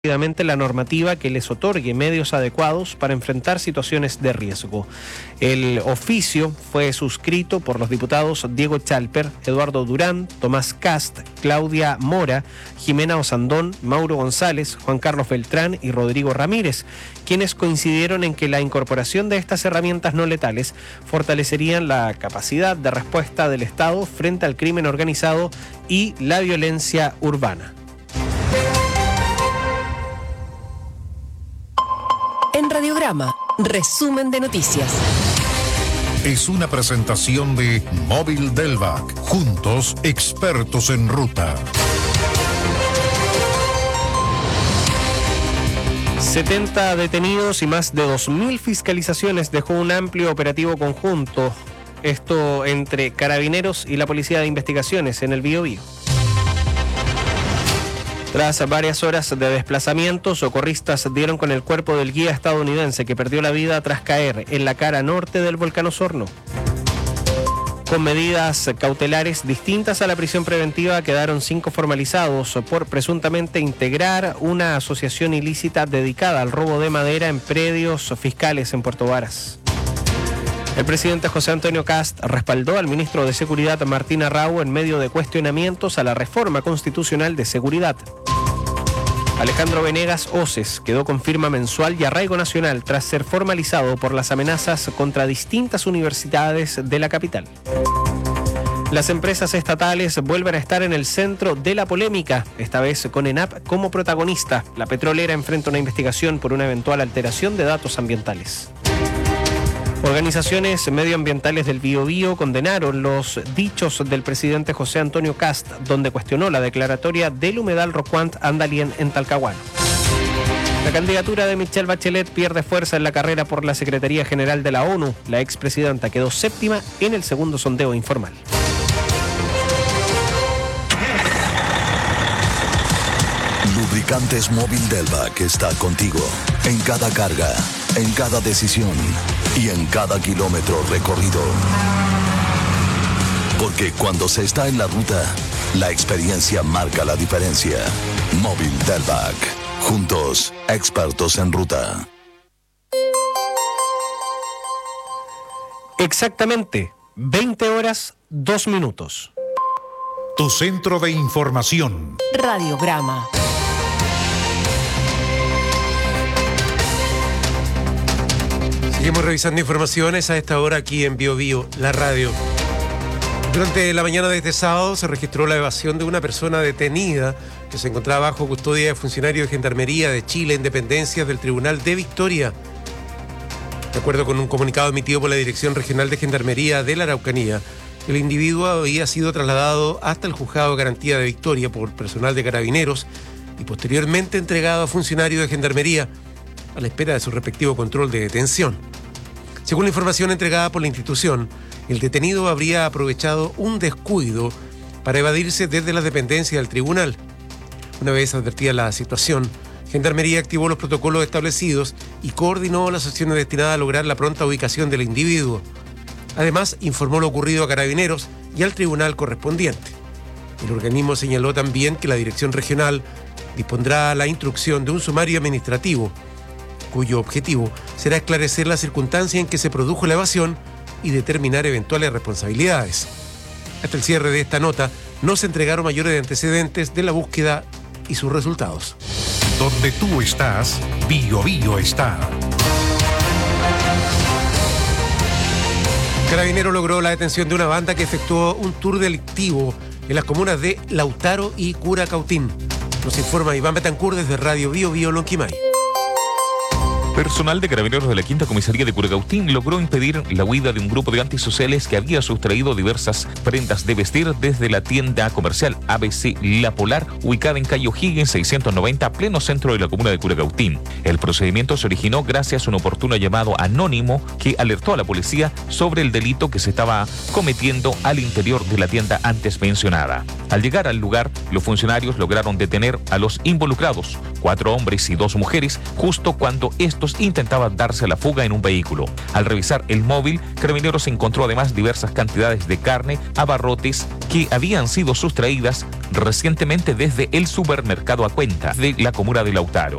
la normativa que les otorgue medios adecuados para enfrentar situaciones de riesgo. El oficio fue suscrito por los diputados Diego Chalper, Eduardo Durán, Tomás Cast, Claudia Mora, Jimena Osandón, Mauro González, Juan Carlos Beltrán y Rodrigo Ramírez, quienes coincidieron en que la incorporación de estas herramientas no letales fortalecerían la capacidad de respuesta del Estado frente al crimen organizado y la violencia urbana. En Radiograma, resumen de noticias. Es una presentación de Móvil Delvac. Juntos, expertos en ruta. 70 detenidos y más de 2.000 fiscalizaciones dejó un amplio operativo conjunto. Esto entre Carabineros y la Policía de Investigaciones en el Biobío. Tras varias horas de desplazamiento, socorristas dieron con el cuerpo del guía estadounidense que perdió la vida tras caer en la cara norte del volcán Osorno. Con medidas cautelares distintas a la prisión preventiva, quedaron 5 formalizados por presuntamente integrar una asociación ilícita dedicada al robo de madera en predios fiscales en Puerto Varas. El presidente José Antonio Cast respaldó al ministro de Seguridad Martín Arrau en medio de cuestionamientos a la reforma constitucional de seguridad. Alejandro Venegas Oces quedó con firma mensual y arraigo nacional tras ser formalizado por las amenazas contra distintas universidades de la capital. Las empresas estatales vuelven a estar en el centro de la polémica, esta vez con ENAP como protagonista. La petrolera enfrenta una investigación por una eventual alteración de datos ambientales. Organizaciones medioambientales del Biobío condenaron los dichos del presidente José Antonio Cast, donde cuestionó la declaratoria del humedal Rocuant Andalien en Talcahuano. La candidatura de Michelle Bachelet pierde fuerza en la carrera por la Secretaría General de la ONU. La expresidenta quedó séptima en el segundo sondeo informal. Lubricantes Móvil Delvac está contigo en cada carga, en cada decisión y en cada kilómetro recorrido. Porque cuando se está en la ruta, la experiencia marca la diferencia. Móvil Delvac. Juntos, expertos en ruta. Exactamente, 20 horas, 2 minutos. Tu centro de información. Radiograma. Seguimos revisando informaciones a esta hora aquí en Biobío, la radio. Durante la mañana de este sábado se registró la evasión de una persona detenida que se encontraba bajo custodia de funcionarios de Gendarmería de Chile en dependencias del Tribunal de Victoria. De acuerdo con un comunicado emitido por la Dirección Regional de Gendarmería de la Araucanía, el individuo había sido trasladado hasta el Juzgado de Garantía de Victoria por personal de Carabineros y posteriormente entregado a funcionarios de Gendarmería a la espera de su respectivo control de detención. Según la información entregada por la institución, el detenido habría aprovechado un descuido para evadirse desde las dependencias del tribunal. Una vez advertida la situación, Gendarmería activó los protocolos establecidos y coordinó las acciones destinadas a lograr la pronta ubicación del individuo. Además, informó lo ocurrido a Carabineros y al tribunal correspondiente. El organismo señaló también que la Dirección Regional dispondrá la instrucción de un sumario administrativo, cuyo objetivo será esclarecer la circunstancia en que se produjo la evasión y determinar eventuales responsabilidades. Hasta el cierre de esta nota, no se entregaron mayores antecedentes de la búsqueda y sus resultados. Donde tú estás, Biobío está. Carabinero logró la detención de una banda que efectuó un tour delictivo en las comunas de Lautaro y Curacautín. Nos informa Iván Betancourt desde Radio Biobío Lonquimay. Personal de Carabineros de la Quinta Comisaría de Curacautín logró impedir la huida de un grupo de antisociales que había sustraído diversas prendas de vestir desde la tienda comercial ABC La Polar, ubicada en calle O'Higgins 690, pleno centro de la comuna de Curacautín. El procedimiento se originó gracias a un oportuno llamado anónimo que alertó a la policía sobre el delito que se estaba cometiendo al interior de la tienda antes mencionada. Al llegar al lugar, los funcionarios lograron detener a los involucrados, 4 hombres y 2 mujeres, justo cuando estos suspectos intentaba darse a la fuga en un vehículo. Al revisar el móvil, Carabineros encontró además diversas cantidades de carne, abarrotes que habían sido sustraídas recientemente desde el supermercado A Cuenta de la comuna de Lautaro.